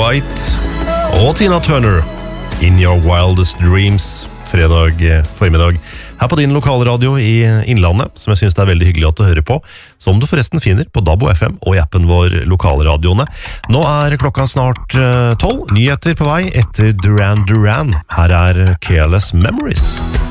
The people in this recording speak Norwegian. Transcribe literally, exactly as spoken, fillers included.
White og Tina Turner, In Your Wildest Dreams, fredag formiddag, her på din lokalradio i Innlandet, som jeg synes det er veldig hyggelig at du hører på, som du forresten finner på D A B og F M og i appen vår Lokalradioene. Nå er klokka snart tolv, nyheter på vei etter Duran Duran. Her er Careless Memories.